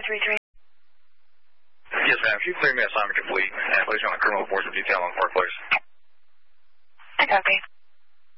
433. Yes, ma'am. If you clear me assignment complete, and place you on a criminal reports of detail on Park Place. I copy.